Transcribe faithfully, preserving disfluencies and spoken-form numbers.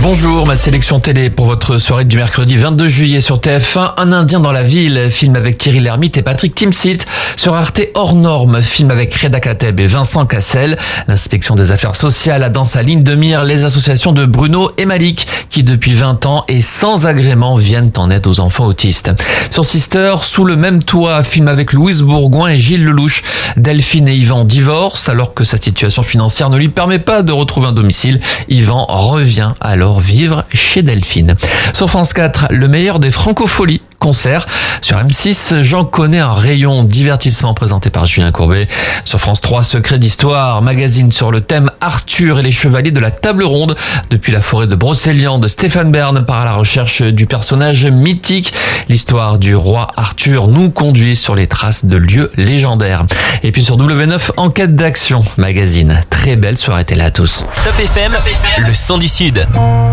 Bonjour, ma sélection télé pour votre soirée du mercredi vingt-deux juillet sur T F un. Un Indien dans la ville, film avec Thierry Lhermitte et Patrick Timsit. Sur Arte, Hors Norme, film avec Reda Kateb et Vincent Cassel. L'inspection des affaires sociales a dans sa ligne de mire les associations de Bruno et Malik qui depuis vingt ans et sans agrément viennent en aide aux enfants autistes. Sur Sister, Sous le même toit, film avec Louise Bourgoin et Gilles Lelouch. Delphine et Yvan divorcent alors que sa situation financière ne lui permet pas de retrouver un domicile. Yvan revient alors vivre chez Delphine. Sur France quatre, le meilleur des francopholies. Concert. Sur M six, J'en connais un rayon, divertissement présenté par Julien Courbet. Sur France trois, Secret d'histoire, magazine sur le thème Arthur et les chevaliers de la table ronde. Depuis la forêt de Brocéliande, Stéphane Bern part à la recherche du personnage mythique. L'histoire du roi Arthur nous conduit sur les traces de lieux légendaires. Et puis sur W neuf, Enquête d'action, magazine. Très belle soirée télé à tous. Top F M, le son du Sud.